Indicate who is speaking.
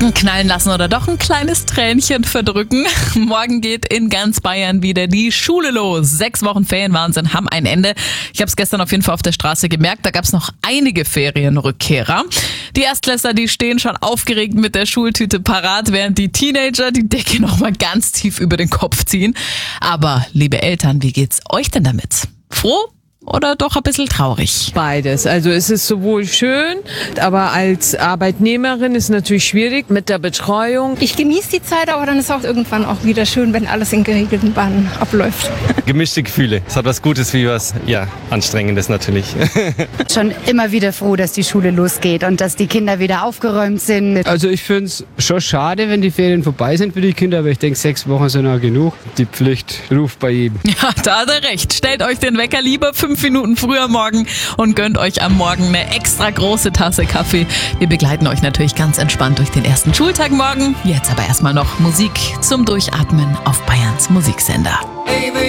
Speaker 1: Backen knallen lassen oder doch ein kleines Tränchen verdrücken? Morgen geht in ganz Bayern wieder die Schule los. 6 Wochen Ferienwahnsinn haben ein Ende. Ich habe es gestern auf jeden Fall auf der Straße gemerkt, da gab es noch einige Ferienrückkehrer. Die Erstklässler, die stehen schon aufgeregt mit der Schultüte parat, während die Teenager die Decke nochmal ganz tief über den Kopf ziehen. Aber liebe Eltern, wie geht's euch denn damit? Froh? Oder doch ein bisschen traurig?
Speaker 2: Beides. Also es ist sowohl schön, aber als Arbeitnehmerin ist es natürlich schwierig mit der Betreuung.
Speaker 3: Ich genieße die Zeit, aber dann ist auch irgendwann auch wieder schön, wenn alles in geregelten Bahnen abläuft.
Speaker 4: Gemischte Gefühle. Es hat was Gutes wie was, Anstrengendes natürlich.
Speaker 5: Schon immer wieder froh, dass die Schule losgeht und dass die Kinder wieder aufgeräumt sind.
Speaker 6: Also ich finde es schon schade, wenn die Ferien vorbei sind für die Kinder, aber ich denke, 6 Wochen sind auch genug. Die Pflicht ruft bei jedem.
Speaker 1: Ja, da hat er recht. Stellt euch den Wecker lieber 5 Minuten früher morgen und gönnt euch am Morgen eine extra große Tasse Kaffee. Wir begleiten euch natürlich ganz entspannt durch den ersten Schultag morgen. Jetzt aber erstmal noch Musik zum Durchatmen auf Bayerns Musiksender.
Speaker 7: Baby.